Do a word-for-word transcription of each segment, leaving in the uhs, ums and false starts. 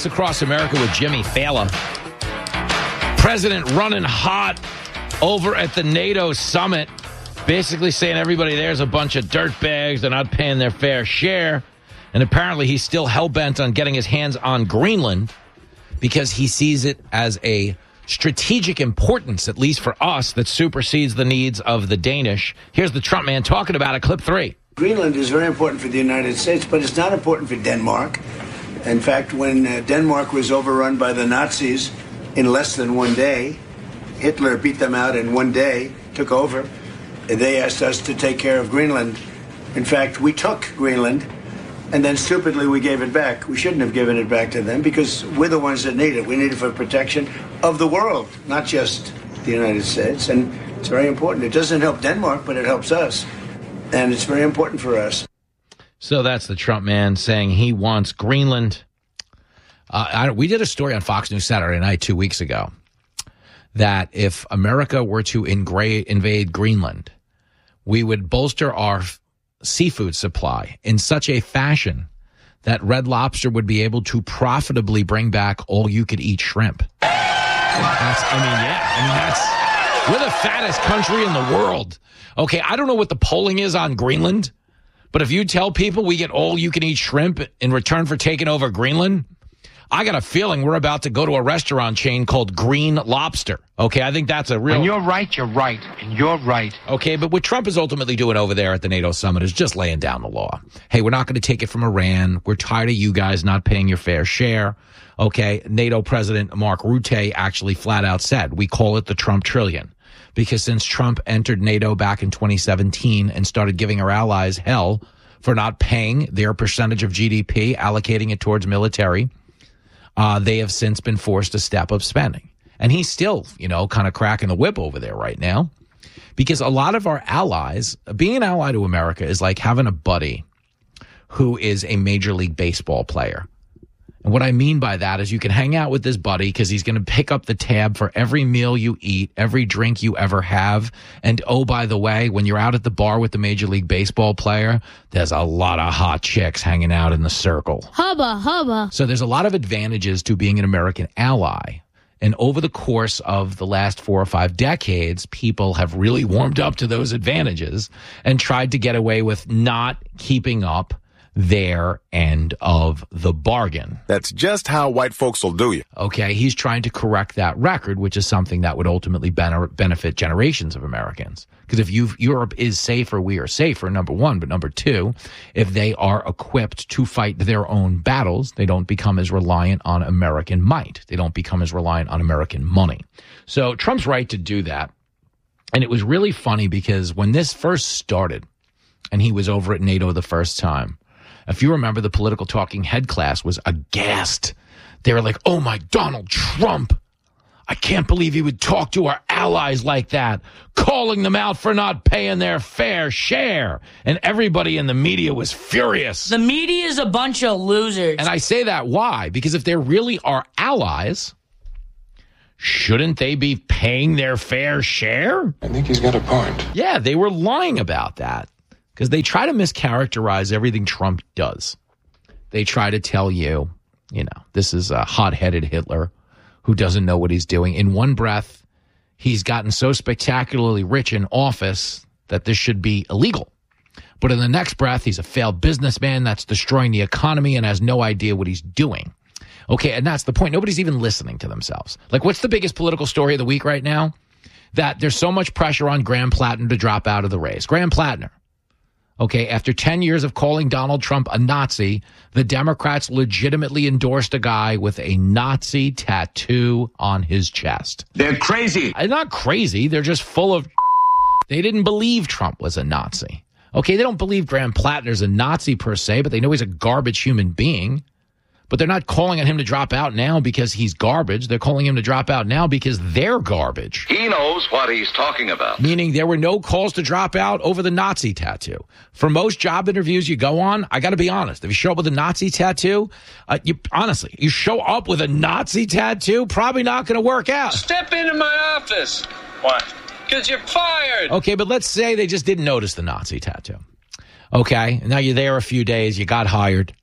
Fox Across America with Jimmy Fallon. President running hot over at the NATO summit, basically saying everybody there's a bunch of dirtbags. They're not paying their fair share. And apparently he's still hell-bent on getting his hands on Greenland because he sees it as a strategic importance, at least for us, that supersedes the needs of the Danish. Here's the Trump man talking about it, clip three. Greenland is very important for the United States, but it's not important for Denmark. In fact, when uh, Denmark was overrun by the Nazis in less than one day, Hitler beat them out in one day, took over. They asked us to take care of Greenland. In fact, we took Greenland, and then stupidly we gave it back. We shouldn't have given it back to them because we're the ones that need it. We need it for protection of the world, not just the United States. And it's very important. It doesn't help Denmark, but it helps us. And it's very important for us. So that's the Trump man saying he wants Greenland. Uh, I, we did a story on Fox News Saturday night two weeks ago that if America were to ingra- invade Greenland, we would bolster our f- seafood supply in such a fashion that Red Lobster would be able to profitably bring back all-you-could-eat shrimp. That's, I mean, yeah, I mean, that's, we're the fattest country in the world. Okay, I don't know what the polling is on Greenland, but if you tell people we get all-you-can-eat shrimp in return for taking over Greenland, I got a feeling we're about to go to a restaurant chain called Green Lobster. Okay, I think that's a real... When you're right, you're right, and you're right. Okay, but what Trump is ultimately doing over there at the NATO summit is just laying down the law. Hey, we're not going to take it from Iran. We're tired of you guys not paying your fair share. Okay, NATO President Mark Rutte actually flat out said, we call it the Trump trillion. Because since Trump entered NATO back in twenty seventeen and started giving our allies hell for not paying their percentage of G D P, allocating it towards military, uh, they have since been forced to step up spending. And he's still, you know, kind of cracking the whip over there right now. Because a lot of our allies, being an ally to America is like having a buddy who is a Major League Baseball player. And what I mean by that is you can hang out with this buddy because he's going to pick up the tab for every meal you eat, every drink you ever have. And, oh, by the way, when you're out at the bar with the Major League Baseball player, there's a lot of hot chicks hanging out in the circle. Hubba, hubba. So there's a lot of advantages to being an American ally. And over the course of the last four or five decades, people have really warmed up to those advantages and tried to get away with not keeping up their end of the bargain. That's just how white folks will do you. Okay, he's trying to correct that record, which is something that would ultimately ben- benefit generations of Americans. Because if you've, Europe is safer, we are safer, number one. But number two, if they are equipped to fight their own battles, they don't become as reliant on American might. They don't become as reliant on American money. So Trump's right to do that. And it was really funny because when this first started, and he was over at NATO the first time, if you remember, the political talking head class was aghast. They were like, oh, my Donald Trump. I can't believe he would talk to our allies like that, calling them out for not paying their fair share. And everybody in the media was furious. The media is a bunch of losers. And I say that why? Because if they really are allies, shouldn't they be paying their fair share? I think he's got a point. Yeah, they were lying about that. Because they try to mischaracterize everything Trump does. They try to tell you, you know, this is a hot-headed Hitler who doesn't know what he's doing. In one breath, he's gotten so spectacularly rich in office that this should be illegal. But in the next breath, he's a failed businessman that's destroying the economy and has no idea what he's doing. Okay, and that's the point. Nobody's even listening to themselves. Like, what's the biggest political story of the week right now? That there's so much pressure on Graham Plattner to drop out of the race. Graham Plattner. Okay, after ten years of calling Donald Trump a Nazi, the Democrats legitimately endorsed a guy with a Nazi tattoo on his chest. They're crazy. They're not crazy. They're just full of... They didn't believe Trump was a Nazi. Okay, they don't believe Graham Plattner's a Nazi per se, but they know he's a garbage human being. But they're not calling on him to drop out now because he's garbage. They're calling him to drop out now because they're garbage. He knows what he's talking about. Meaning there were no calls to drop out over the Nazi tattoo. For most job interviews you go on, I got to be honest. If you show up with a Nazi tattoo, uh, you honestly, you show up with a Nazi tattoo, probably not going to work out. Step into my office. Why? Because you're fired. Okay, but let's say they just didn't notice the Nazi tattoo. Okay, now you're there a few days, you got hired.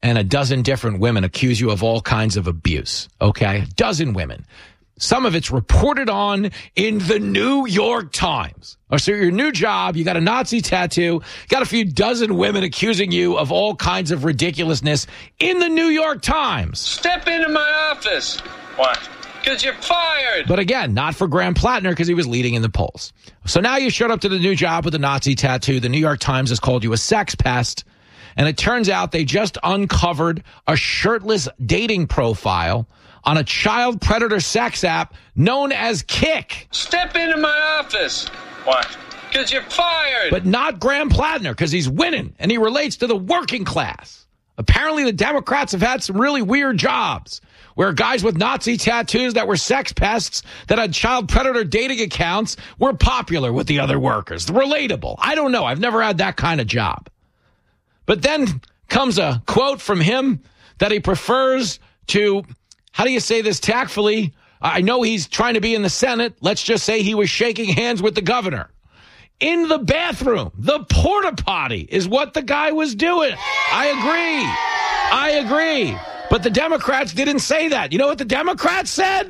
and a dozen different women accuse you of all kinds of abuse, okay? A dozen women. Some of it's reported on in the New York Times. Or so your new job, you got a Nazi tattoo, got a few dozen women accusing you of all kinds of ridiculousness in the New York Times. Step into my office. Why? Because you're fired. But again, not for Graham Plattner because he was leading in the polls. So now you showed up to the new job with a Nazi tattoo. The New York Times has called you a sex pest. And it turns out they just uncovered a shirtless dating profile on a child predator sex app known as Kik. Step into my office. Why? Because you're fired. But not Graham Plattner because he's winning and he relates to the working class. Apparently the Democrats have had some really weird jobs where guys with Nazi tattoos that were sex pests that had child predator dating accounts were popular with the other workers. Relatable. I don't know. I've never had that kind of job. But then comes a quote from him that he prefers to, how do you say this tactfully? I know he's trying to be in the Senate. Let's just say he was shaking hands with the governor. In the bathroom, the porta potty is what the guy was doing. I agree. I agree. But the Democrats didn't say that. You know what the Democrats said?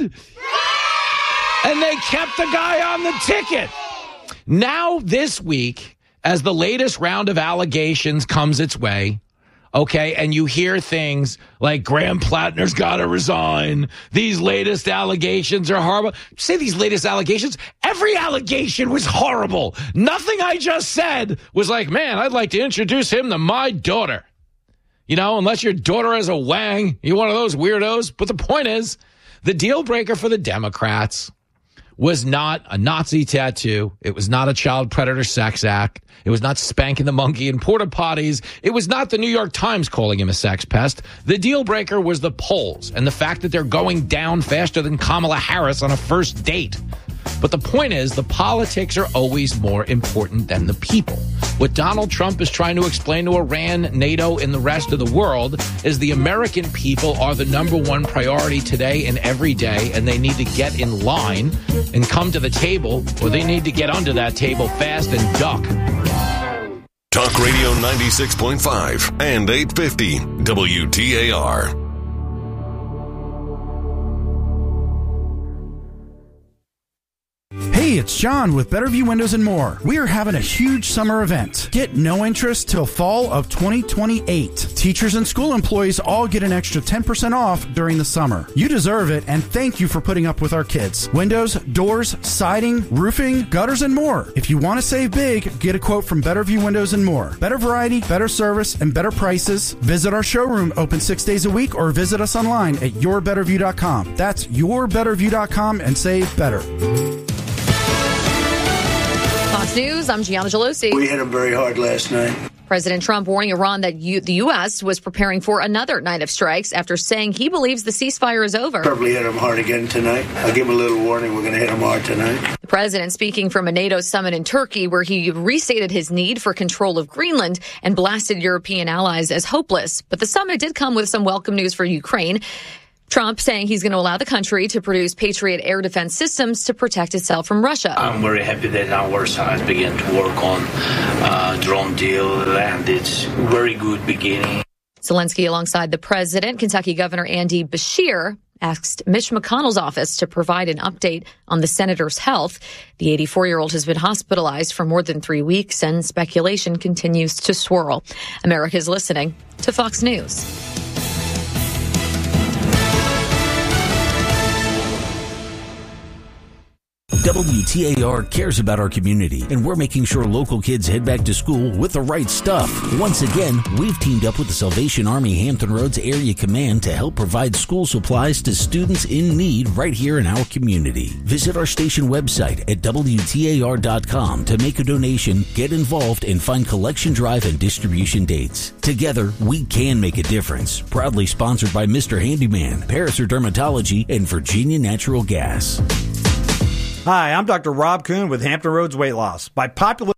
And they kept the guy on the ticket. Now this week, as the latest round of allegations comes its way, okay, and you hear things like Graham Plattner's got to resign. These latest allegations are horrible. Say these latest allegations. Every allegation was horrible. Nothing I just said was like, man, I'd like to introduce him to my daughter. You know, unless your daughter has a wang, you're one of those weirdos. But the point is, the deal breaker for the Democrats was not a Nazi tattoo. It was not a child predator sex act. It was not spanking the monkey in porta potties. It was not the New York Times calling him a sex pest. The deal breaker was the polls and the fact that they're going down faster than Kamala Harris on a first date. But the point is, the politics are always more important than the people. What Donald Trump is trying to explain to Iran, NATO, and the rest of the world is the American people are the number one priority today and every day, and they need to get in line and come to the table, or they need to get under that table fast and duck. Talk Radio ninety-six point five and eight fifty W T A R. Hey, it's John with Better View Windows and More. We are having a huge summer event. Get no interest till fall of twenty twenty-eight. Teachers and school employees all get an extra ten percent off during the summer. You deserve it, and thank you for putting up with our kids. Windows, doors, siding, roofing, gutters, and more. If you want to save big, get a quote from Better View Windows and More. Better variety, better service, and better prices. Visit our showroom open six days a week or visit us online at your better view dot com. That's your better view dot com and save better. Fox News, I'm Gianna Gelosi. We hit them very hard last night. President Trump warning Iran that you, the U S was preparing for another night of strikes after saying he believes the ceasefire is over. Probably hit them hard again tonight. I'll give them a little warning. We're going to hit them hard tonight. The president speaking from a NATO summit in Turkey where he restated his need for control of Greenland and blasted European allies as hopeless. But the summit did come with some welcome news for Ukraine. Trump saying he's going to allow the country to produce Patriot air defense systems to protect itself from Russia. I'm very happy that our side began to work on uh, drone deal, and it's very good beginning. Zelensky, alongside the president, Kentucky Governor Andy Beshear, asked Mitch McConnell's office to provide an update on the senator's health. The eighty-four-year-old has been hospitalized for more than three weeks, and speculation continues to swirl. America is listening to Fox News. W T A R cares about our community, and we're making sure local kids head back to school with the right stuff. Once again, we've teamed up with the Salvation Army Hampton Roads Area Command to help provide school supplies to students in need right here in our community. Visit our station website at W T A R dot com to make a donation, get involved, and find collection drive and distribution dates. Together, we can make a difference. Proudly sponsored by Mister Handyman, Paraser Dermatology, and Virginia Natural Gas. Hi, I'm Doctor Rob Kuhn with Hampton Roads Weight Loss. By popular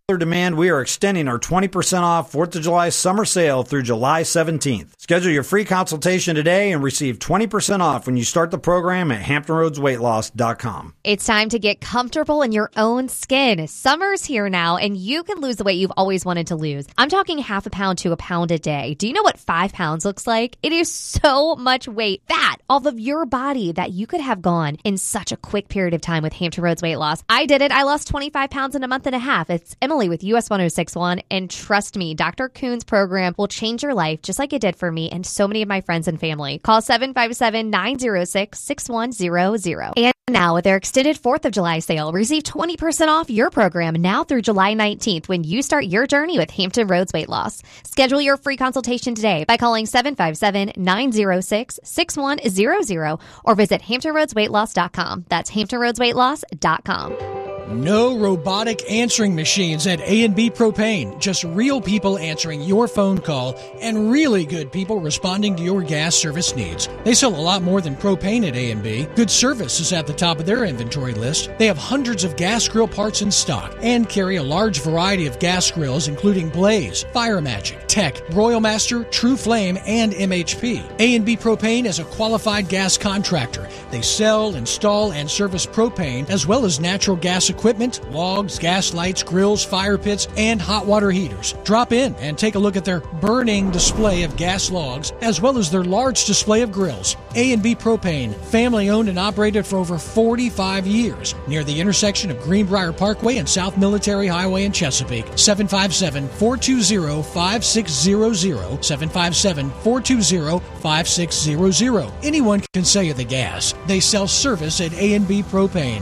demand, we are extending our twenty percent off fourth of July summer sale through July seventeenth. Schedule your free consultation today and receive twenty percent off when you start the program at hampton roads weight loss dot com. It's time to get comfortable in your own skin. Summer's here now, and you can lose the weight you've always wanted to lose. I'm talking half a pound to a pound a day. Do you know what five pounds looks like? It is so much weight, fat, off of your body that you could have gone in such a quick period of time with Hampton Roads Weight Loss. I did it. I lost twenty-five pounds in a month and a half. It's Emily with U S one oh six point one, and trust me, Doctor Kuhn's program will change your life just like it did for me and so many of my friends and family. Call seven five seven, nine oh six, six one zero zero. And now with their extended fourth of July sale, receive twenty percent off your program now through July nineteenth when you start your journey with Hampton Roads Weight Loss. Schedule your free consultation today by calling seven five seven, nine oh six, six one zero zero or visit hampton roads weight loss dot com. That's hampton roads weight loss dot com. No robotic answering machines at A and B Propane. Just real people answering your phone call and really good people responding to your gas service needs. They sell a lot more than propane at A and B. Good service is at the top of their inventory list. They have hundreds of gas grill parts in stock and carry a large variety of gas grills including Blaze, Fire Magic, Tech, Royal Master, True Flame, and M H P. A and B Propane is a qualified gas contractor. They sell, install, and service propane as well as natural gas equipment, logs, gas lights, grills, fire pits, and hot water heaters. Drop in and take a look at their burning display of gas logs as well as their large display of grills. A and B Propane, family owned and operated for over forty-five years near the intersection of Greenbrier Parkway and South Military Highway in Chesapeake. seven five seven, four two zero, five six zero zero, seven five seven, four two zero, five six zero zero. Anyone can sell you the gas. They sell service at A and B Propane.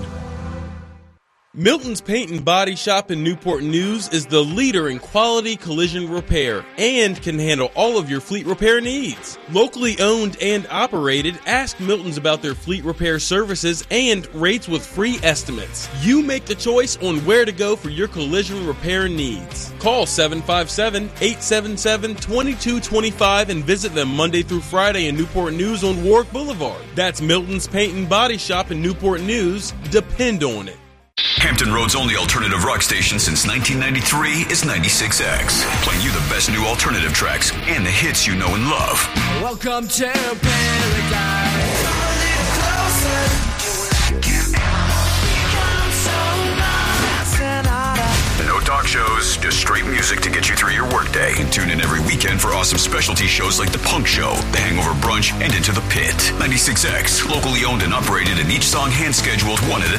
Milton's Paint and Body Shop in Newport News is the leader in quality collision repair and can handle all of your fleet repair needs. Locally owned and operated, ask Milton's about their fleet repair services and rates with free estimates. You make the choice on where to go for your collision repair needs. Call seven five seven, eight seven seven, two two two five and visit them Monday through Friday in Newport News on Warwick Boulevard. That's Milton's Paint and Body Shop in Newport News. Depend on it. Hampton Road's only alternative rock station since nineteen ninety-three is ninety-six X, playing you the best new alternative tracks and the hits you know and love. Welcome to paradise. No talk shows, just straight music to get you through your workday. And tune in every weekend for awesome specialty shows like The Punk Show, The Hangover Brunch, and Into the Pit. ninety-six X, locally owned and operated, and each song hand-scheduled one at a